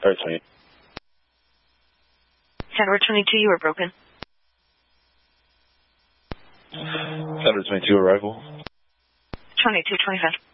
Alright, 20. Tower 22, you are broken. Tower 22, arrival. 2225.